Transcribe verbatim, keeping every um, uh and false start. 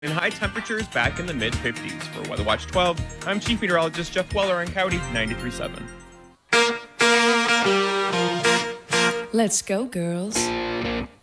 And high temperatures back in the mid fifties. For Weather Watch twelve, I'm Chief Meteorologist Jeff Weller on Coyote ninety-three point seven. Let's go, girls.